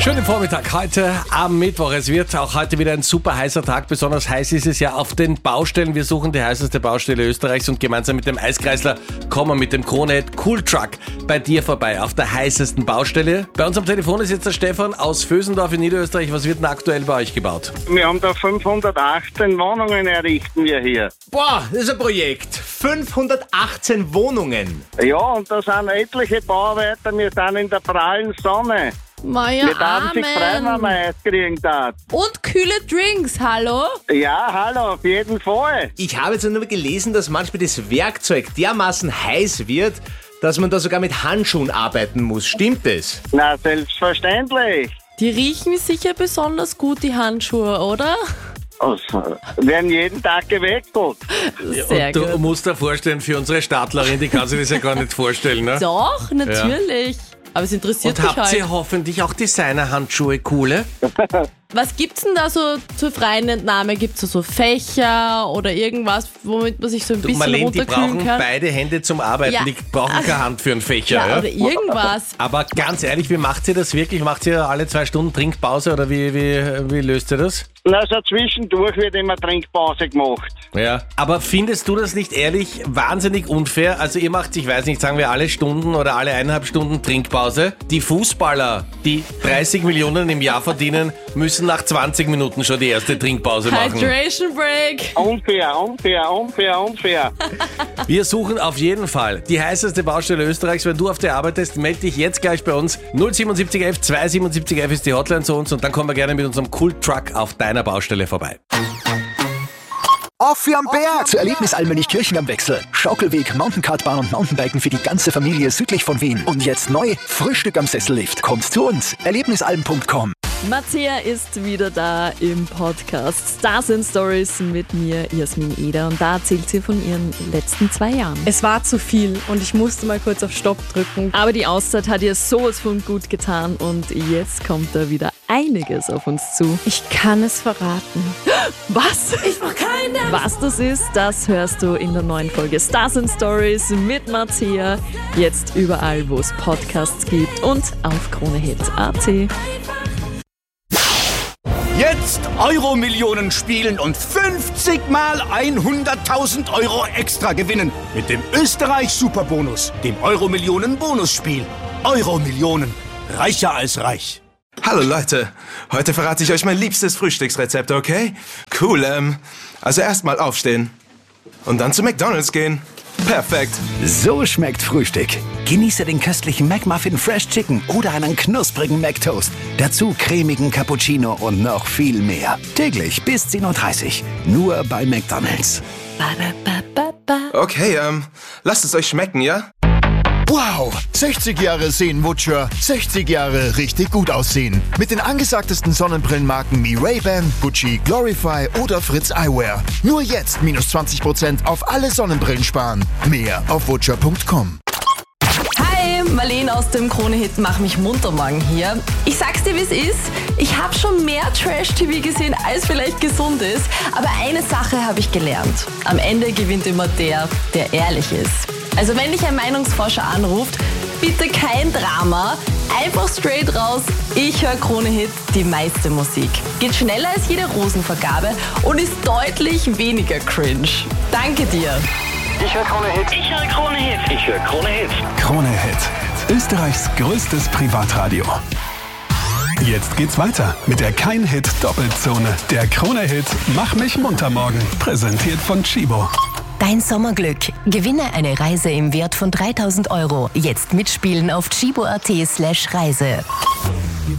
Schönen Vormittag heute am Mittwoch. Es wird auch heute wieder ein super heißer Tag. Besonders heiß ist es ja auf den Baustellen. Wir suchen die heißeste Baustelle Österreichs und gemeinsam mit dem Eiskreisler kommen wir mit dem Krone-Hit Cool Truck bei dir vorbei auf der heißesten Baustelle. Bei uns am Telefon ist jetzt der Stefan aus Vösendorf in Niederösterreich. Was wird denn aktuell bei euch gebaut? Wir haben da 518 Wohnungen errichten wir hier. Boah, das ist ein Projekt. 518 Wohnungen. Ja, und da sind etliche Bauarbeiter. Wir sind in der prallen Sonne. Maja, Wir haben sich freuen, wenn wir Eis kriegen darf. Und kühle Drinks, hallo? Ja, hallo, auf jeden Fall. Ich habe jetzt nur gelesen, dass manchmal das Werkzeug dermaßen heiß wird, dass man da sogar mit Handschuhen arbeiten muss. Stimmt das? Na, selbstverständlich. Die riechen sicher besonders gut, die Handschuhe, oder? Also, werden jeden Tag gewechselt. Sehr und du gut. musst dir vorstellen, für unsere Stadlerin, die kann sich das ja gar nicht vorstellen, ne? Doch, natürlich. Aber es interessiert Und mich habt ihr halt. hoffentlich auch Designer-Handschuhe, coole? Was gibt's denn da so zur freien Entnahme? Gibt's da so Fächer oder irgendwas, womit man sich so ein bisschen Marlene, die runterkühlen brauchen kann? beide Hände zum Arbeiten, Ja. die brauchen keine Hand für einen Fächer. Ja, Ja? oder irgendwas. Aber ganz ehrlich, wie macht ihr das wirklich? Macht ihr alle 2 Stunden Trinkpause oder wie löst ihr das? Na, so zwischendurch wird immer Trinkpause gemacht. Ja. Aber findest du das nicht ehrlich wahnsinnig unfair? Also ihr macht, ich weiß nicht, sagen wir alle Stunden oder alle 1,5 Stunden Trinkpause. Die Fußballer, die 30 Millionen im Jahr verdienen, müssen nach 20 Minuten schon die erste Trinkpause machen. Hydration Break. Unfair. Wir suchen auf jeden Fall die heißeste Baustelle Österreichs. Wenn du auf der arbeitest, melde dich jetzt gleich bei uns. 07711 27711 ist die Hotline zu uns und dann kommen wir gerne mit unserem Cool Truck auf deiner Baustelle vorbei. Auf für am Berg! Zur Erlebnisalm Münchkirchen am Wechsel. Schaukelweg, Mountainkartbahn und Mountainbiken für die ganze Familie südlich von Wien. Und jetzt neu, Frühstück am Sessellift. Kommt zu uns, erlebnisalm.com. Mattea ist wieder da im Podcast Stars and Stories mit mir, Jasmin Eder. Und da erzählt sie von ihren letzten 2 Jahren. Es war zu viel und ich musste mal kurz auf Stopp drücken. Aber die Auszeit hat ihr sowas von gut getan und jetzt kommt da wieder einiges auf uns zu. Ich kann es verraten. Was? Ich mach keine. Was das ist, das hörst du in der neuen Folge Stars and Stories mit Mattea. Jetzt überall, wo es Podcasts gibt und auf KroneHit.at. Jetzt Euro-Millionen spielen und 50 mal 100.000 € extra gewinnen. Mit dem Österreich-Superbonus, dem Euro-Millionen-Bonusspiel. Euro-Millionen. Reicher als reich. Hallo Leute, heute verrate ich euch mein liebstes Frühstücksrezept, okay? Cool, also erstmal aufstehen und dann zu McDonald's gehen. Perfekt. So schmeckt Frühstück. Genieße den köstlichen McMuffin Fresh Chicken oder einen knusprigen McToast. Dazu cremigen Cappuccino und noch viel mehr. Täglich bis 10:30 Uhr. Nur bei McDonald's. Okay, lasst es euch schmecken, ja? Wow, 60 Jahre sehen Butcher, 60 Jahre richtig gut aussehen. Mit den angesagtesten Sonnenbrillenmarken wie Ray-Ban, Gucci, Glorify oder Fritz Eyewear. Nur jetzt minus 20% auf alle Sonnenbrillen sparen. Mehr auf butcher.com. Hi, Marlene aus dem Krone-Hit Mach mich munter morgen hier. Ich sag's dir, wie's ist. Ich habe schon mehr Trash-TV gesehen, als vielleicht gesund ist. Aber eine Sache habe ich gelernt. Am Ende gewinnt immer der ehrlich ist. Also wenn dich ein Meinungsforscher anruft, bitte kein Drama. Einfach straight raus. Ich höre Krone-Hit, die meiste Musik. Geht schneller als jede Rosenvergabe und ist deutlich weniger cringe. Danke dir. Ich höre Krone-Hit. Ich höre Krone-Hit. Ich höre Krone-Hit. Krone-Hit. Österreichs größtes Privatradio. Jetzt geht's weiter mit der Kein-Hit-Doppelzone. Der Krone-Hit Mach mich munter morgen. Präsentiert von Chibo. Dein Sommerglück. Gewinne eine Reise im Wert von 3.000 €. Jetzt mitspielen auf chibo.at/Reise.